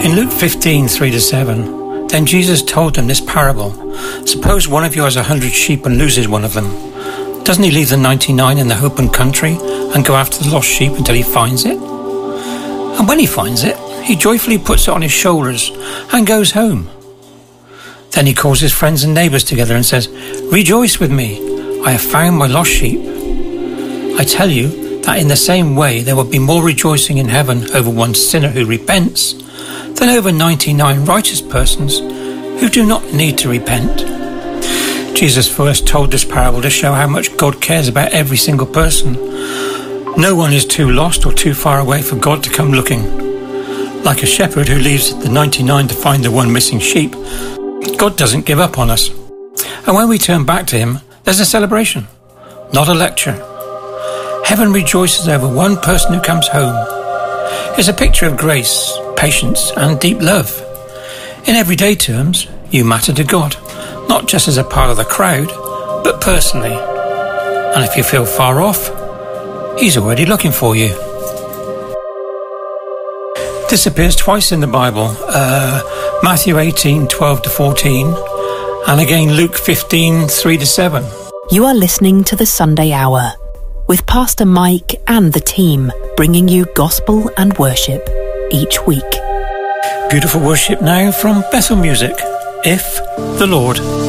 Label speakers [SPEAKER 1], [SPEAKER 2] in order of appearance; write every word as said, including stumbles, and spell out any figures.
[SPEAKER 1] In Luke fifteen, three to seven, then Jesus told them this parable. Suppose one of you has a hundred sheep and loses one of them. Doesn't he leave the ninety-nine in the open country and go after the lost sheep until he finds it? And when he finds it, he joyfully puts it on his shoulders and goes home. Then he calls his friends and neighbours together and says, "Rejoice with me, I have found my lost sheep." I tell you that in the same way there will be more rejoicing in heaven over one sinner who repents than over ninety-nine righteous persons who do not need to repent. Jesus first told this parable to show how much God cares about every single person. No one is too lost or too far away for God to come looking. Like a shepherd who leaves the ninety-nine to find the one missing sheep, God doesn't give up on us. And when we turn back to him, there's a celebration, not a lecture. Heaven rejoices over one person who comes home. It's a picture of grace, patience, and deep love. In everyday terms, you matter to God, not just as a part of the crowd, but personally. And if you feel far off, he's already looking for you. This appears twice in the Bible, uh, Matthew eighteen, twelve to fourteen, and again Luke fifteen, three to seven.
[SPEAKER 2] You are listening to the Sunday Hour, with Pastor Mike and the team bringing you gospel and worship each week.
[SPEAKER 1] Beautiful worship now from Bethel Music, If the Lord